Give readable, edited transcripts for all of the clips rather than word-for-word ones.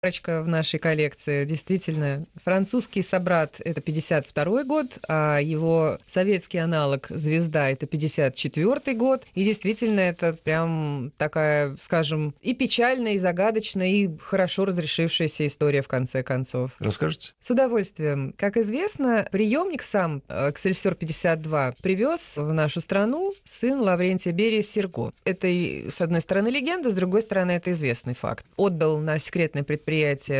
в нашей коллекции. Действительно, французский собрат — это 52-й год, а его советский аналог «Звезда» — это 54-й год. И действительно, это прям такая, скажем, и печальная, и загадочная, и хорошо разрешившаяся история в конце концов. Расскажете? С удовольствием. Как известно, приемник сам «Эксельсиор 52» привез в нашу страну сын Лаврентия Берия Серго. Это, с одной стороны, легенда, с другой стороны, это известный факт. Отдал на секретное предприятие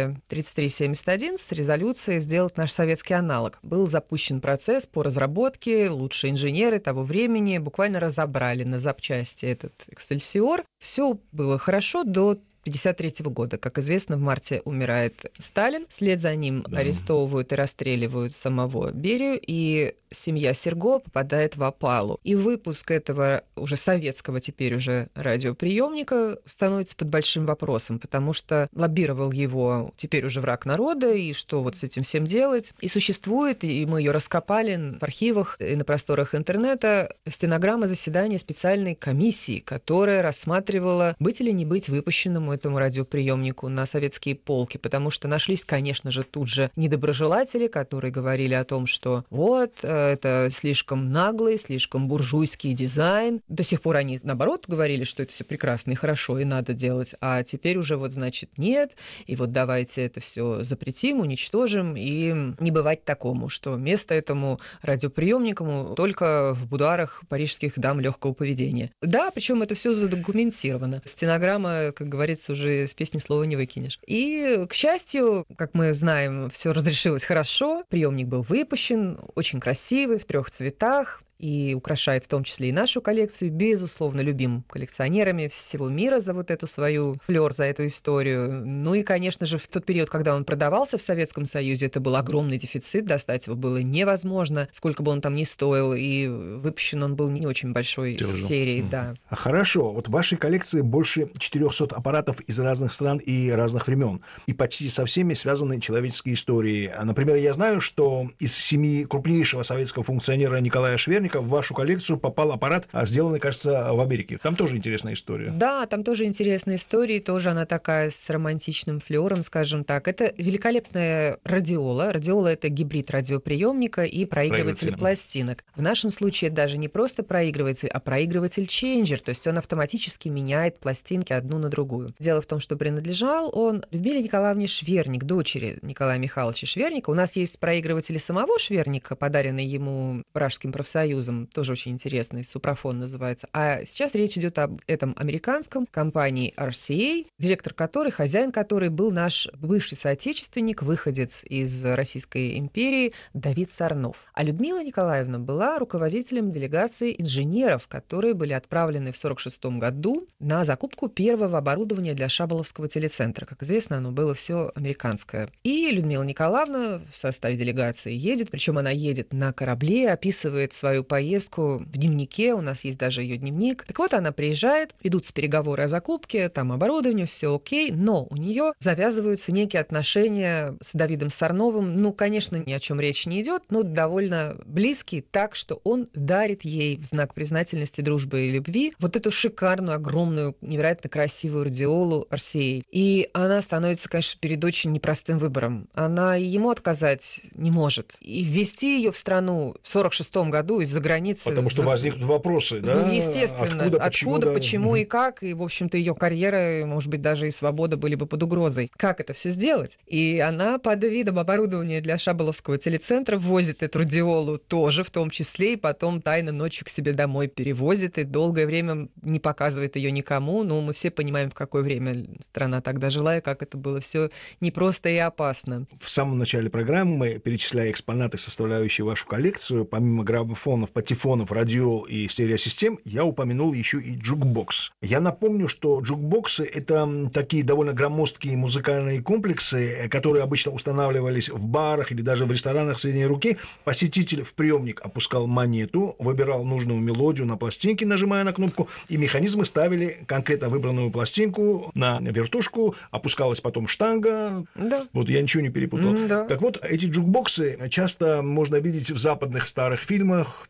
3371 с резолюцией сделать наш советский аналог. Был запущен процесс по разработке, лучшие инженеры того времени буквально разобрали на запчасти этот «Эксельсиор». Все было хорошо до 1953 года. Как известно, в марте умирает Сталин, вслед за ним арестовывают и расстреливают самого Берию, и семья Серго попадает в опалу. И выпуск этого уже советского теперь уже радиоприемника становится под большим вопросом, потому что лоббировал его теперь уже враг народа, и что вот с этим всем делать. И существует, и мы ее раскопали в архивах и на просторах интернета, стенограмма заседания специальной комиссии, которая рассматривала, быть или не быть выпущенному этому радиоприемнику на советские полки, потому что нашлись, конечно же, тут же недоброжелатели, которые говорили о том, что вот, это слишком наглый, слишком буржуйский дизайн. До сих пор они, наоборот, говорили, что это все прекрасно и хорошо, и надо делать, а теперь уже вот, значит, нет, и вот давайте это все запретим, уничтожим, и не бывать такому, что место этому радиоприемнику только в будуарах парижских дам легкого поведения. Да, причем это все задокументировано. Стенограмма, как говорится, уже с песни слова не выкинешь. И, к счастью, как мы знаем, все разрешилось хорошо. Приемник был выпущен, очень красивый, в 3 цветах. И украшает в том числе и нашу коллекцию. Безусловно, любим коллекционерами всего мира за вот эту свою флёр, за эту историю. Ну и, конечно же, в тот период, когда он продавался в Советском Союзе, это был огромный дефицит, достать его было невозможно, сколько бы он там ни стоил, и выпущен он был не очень большой серией. Да. Хорошо, вот в вашей коллекции больше 400 аппаратов из разных стран и разных времен, и почти со всеми связаны человеческие истории. Например, я знаю, что из семьи крупнейшего советского функционера Николая Шверника в вашу коллекцию попал аппарат, сделанный, кажется, в Америке. Там тоже интересная история. Да, там тоже интересная история, тоже она такая с романтичным флёром, скажем так. Это великолепная радиола. Радиола — это гибрид радиоприемника и проигрывателя пластинок. В нашем случае это даже не просто проигрыватель, а проигрыватель-чейнджер, то есть он автоматически меняет пластинки одну на другую. Дело в том, что принадлежал он Людмиле Николаевне Шверник, дочери Николая Михайловича Шверника. У нас есть проигрыватели самого Шверника, подаренные ему Пражским профсоюзом, тоже очень интересный, Супрафон называется. А сейчас речь идет об этом американском компании RCA, директор которой, хозяин которой был наш бывший соотечественник, выходец из Российской империи Давид Сарнов. А Людмила Николаевна была руководителем делегации инженеров, которые были отправлены в 1946 году на закупку первого оборудования для Шаболовского телецентра. Как известно, оно было все американское. И Людмила Николаевна в составе делегации едет, причем она едет на корабле, описывает свою поездку в дневнике, у нас есть даже ее дневник. Так вот, она приезжает, ведутся переговоры о закупке, там оборудование, все окей, но у нее завязываются некие отношения с Давидом Сарновым. Ну, конечно, ни о чем речь не идет, но довольно близкие, так что он дарит ей в знак признательности, дружбы и любви вот эту шикарную, огромную, невероятно красивую радиолу RCA. И она становится, конечно, перед очень непростым выбором. Она ему отказать не может. И ввести ее в страну в 1946 году из-за границы. Потому что возникнут вопросы, да? Ну, естественно. Откуда, почему и как. И, в общем-то, ее карьера, может быть, даже и свобода были бы под угрозой. Как это все сделать? И она под видом оборудования для Шаболовского телецентра возит эту радиолу тоже, в том числе, и потом тайно ночью к себе домой перевозит, и долгое время не показывает ее никому. Ну, мы все понимаем, в какое время страна тогда жила, и как это было все непросто и опасно. В самом начале программы, перечисляя экспонаты, составляющие вашу коллекцию, помимо граммофонов, патефонов, радиол и стереосистем, я упомянул еще и джукбокс. Я напомню, что джукбоксы — это такие довольно громоздкие музыкальные комплексы, которые обычно устанавливались в барах или даже в ресторанах средней руки. Посетитель в приемник опускал монету, выбирал нужную мелодию на пластинке, нажимая на кнопку, и механизмы ставили конкретно выбранную пластинку на вертушку, опускалась потом штанга. Да. Вот я ничего не перепутал. Да. Так вот, эти джукбоксы часто можно видеть в западных старых фильмах,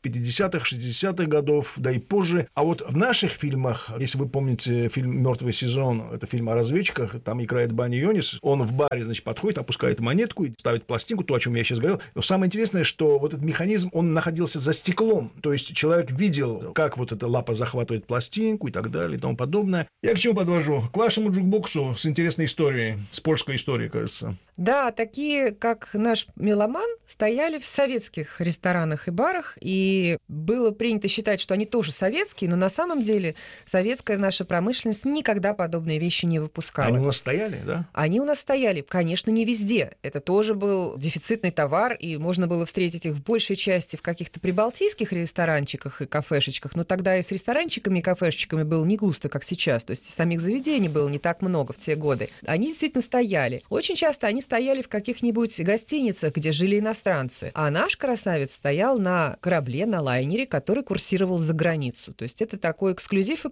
50-х, 60-х годов, да и позже. А вот в наших фильмах, если вы помните фильм «Мертвый сезон», это фильм о разведчиках, там играет Банни Йонис, он в баре, значит, подходит, опускает монетку и ставит пластинку, то, о чем я сейчас говорил. Но самое интересное, что вот этот механизм, он находился за стеклом, то есть человек видел, как вот эта лапа захватывает пластинку и так далее и тому подобное. Я к чему подвожу? К вашему джукбоксу с интересной историей, с польской историей, кажется. Да, такие, как наш меломан, стояли в советских ресторанах и барах, и было принято считать, что они тоже советские, но на самом деле советская наша промышленность никогда подобные вещи не выпускала. Они у нас стояли, да? Они у нас стояли, конечно, не везде. Это тоже был дефицитный товар, и можно было встретить их в большей части в каких-то прибалтийских ресторанчиках и кафешечках, но тогда и с ресторанчиками и кафешечками было не густо, как сейчас, то есть самих заведений было не так много в те годы. Они действительно стояли. Очень часто они стояли в каких-нибудь гостиницах, где жили иностранцы. А наш красавец стоял на корабле, на лайнере, который курсировал за границу. То есть это такой эксклюзив.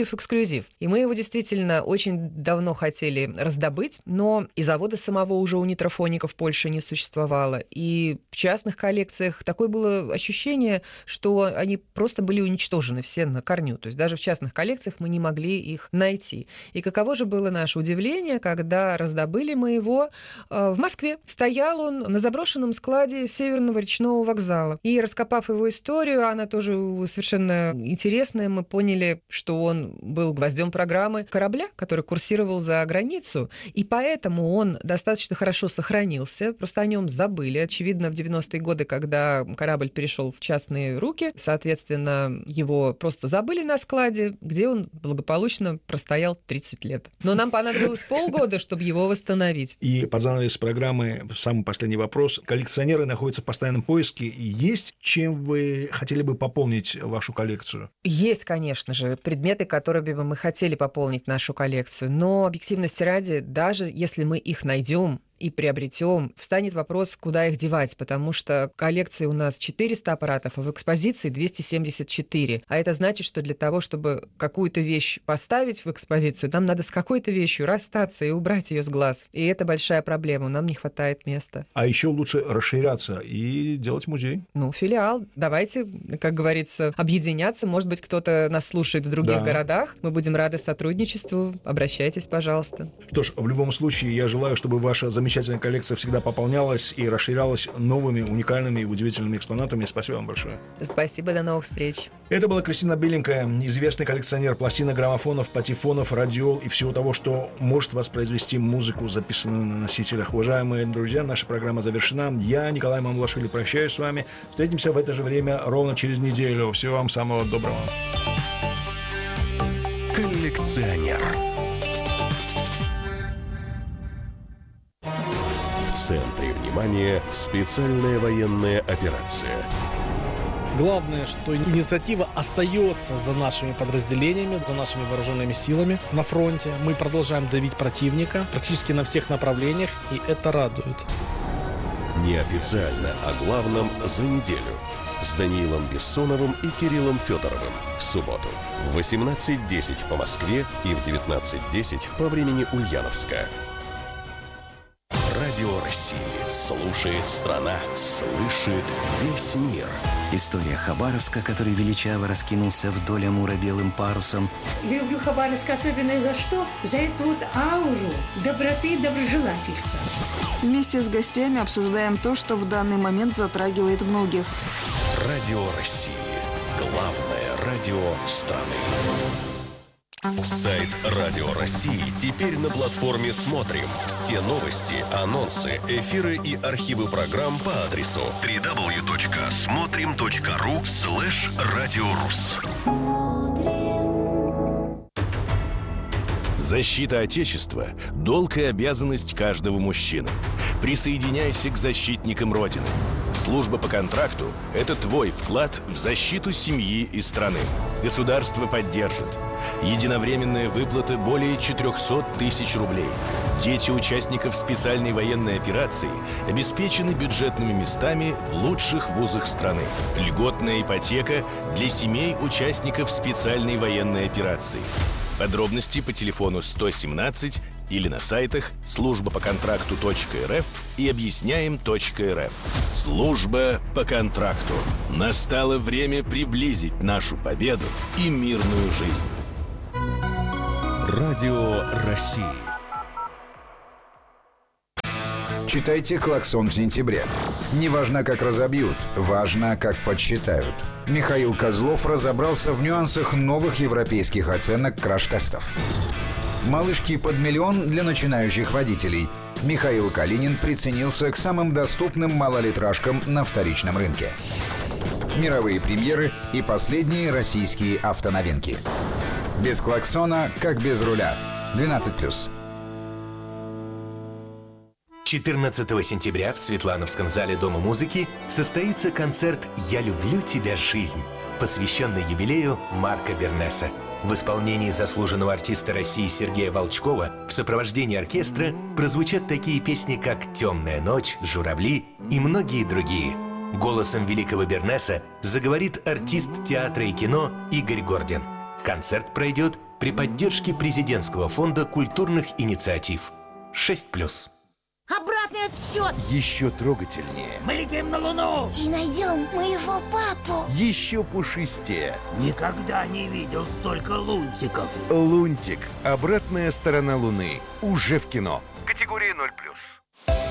И мы его действительно очень давно хотели раздобыть, но и завода самого уже у Нитрофоника в Польше не существовало. И в частных коллекциях такое было ощущение, что они просто были уничтожены все на корню. То есть даже в частных коллекциях мы не могли их найти. И каково же было наше удивление, когда раздобыли мы его в Москве. Стоял он на заброшенном складе Северного речного вокзала. И раскопав его историю, она тоже совершенно интересная, мы поняли, что он был гвоздем программы корабля, который курсировал за границу, и поэтому он достаточно хорошо сохранился, просто о нем забыли. Очевидно, в 90-е годы, когда корабль перешел в частные руки, соответственно, его просто забыли на складе, где он благополучно простоял 30 лет. Но нам понадобилось полгода, чтобы его восстановить. И под занавес программы самый последний вопрос. Коллекционеры находятся в постоянном поиске. Есть чем вы хотели бы пополнить вашу коллекцию? Есть, конечно же, предметы, которыми бы мы хотели пополнить нашу коллекцию. Но, объективности ради, даже если мы их найдем и приобретем, встанет вопрос, куда их девать, потому что коллекции у нас 400 аппаратов, а в экспозиции 274. А это значит, что для того, чтобы какую-то вещь поставить в экспозицию, нам надо с какой-то вещью расстаться и убрать ее с глаз. И это большая проблема, нам не хватает места. А еще лучше расширяться и делать музей. Филиал. Давайте, как говорится, объединяться. Может быть, кто-то нас слушает в других городах. Мы будем рады сотрудничеству. Обращайтесь, пожалуйста. Что ж, в любом случае, я желаю, чтобы ваша замечательная коллекция всегда пополнялась и расширялась новыми, уникальными и удивительными экспонатами. Спасибо вам большое. Спасибо, до новых встреч. Это была Кристина Беленькая, известный коллекционер пластинок, граммофонов, патефонов, радиол и всего того, что может воспроизвести музыку, записанную на носителях. Уважаемые друзья, наша программа завершена. Я, Николай Мамлашвили, прощаюсь с вами. Встретимся в это же время ровно через неделю. Всего вам самого доброго. Коллекционер. В центре внимания специальная военная операция. Главное, что инициатива остается за нашими подразделениями, за нашими вооруженными силами на фронте. Мы продолжаем давить противника практически на всех направлениях, и это радует. Неофициально о главном за неделю с Даниилом Бессоновым и Кириллом Федоровым в субботу в 18:10 по Москве и в 19:10 по времени Ульяновска. Радио России. Слушает страна, слышит весь мир. История Хабаровска, который величаво раскинулся вдоль Амура белым парусом. Я люблю Хабаровск особенно за что? За эту вот ауру доброты и доброжелательства. Вместе с гостями обсуждаем то, что в данный момент затрагивает многих. Радио России. Главное радио страны. Сайт Радио России теперь на платформе «Смотрим». Все новости, анонсы, эфиры и архивы программ по адресу www.смотрим.ру/радиорус. Защита Отечества – долг и обязанность каждого мужчины. Присоединяйся к защитникам Родины. Служба по контракту – это твой вклад в защиту семьи и страны. Государство поддержит. Единовременная выплата более 400 тысяч рублей. Дети участников специальной военной операции обеспечены бюджетными местами в лучших вузах страны. Льготная ипотека для семей участников специальной военной операции. Подробности по телефону 117 или на сайтах службапоконтракту.рф и объясняем.рф. Служба по контракту. Настало время приблизить нашу победу и мирную жизнь. Радио России. Читайте «Клаксон» в сентябре. Не важно, как разобьют, важно, как подсчитают. Михаил Козлов разобрался в нюансах новых европейских оценок краш-тестов. «Малышки под миллион» для начинающих водителей. Михаил Калинин приценился к самым доступным малолитражкам на вторичном рынке. Мировые премьеры и последние российские автоновинки. Без клаксона, как без руля. 12+. 14 сентября в Светлановском зале Дома музыки состоится концерт «Я люблю тебя, жизнь», посвященный юбилею Марка Бернеса. В исполнении заслуженного артиста России Сергея Волчкова в сопровождении оркестра прозвучат такие песни, как «Темная ночь», «Журавли» и многие другие. Голосом великого Бернеса заговорит артист театра и кино Игорь Гордин. Концерт пройдет при поддержке президентского фонда культурных инициатив. 6+. Обратный отсчет! Еще трогательнее. Мы летим на Луну! И найдем моего папу! Еще пушистее. Никогда не видел столько лунтиков. Лунтик. Обратная сторона Луны. Уже в кино. Категория 0+.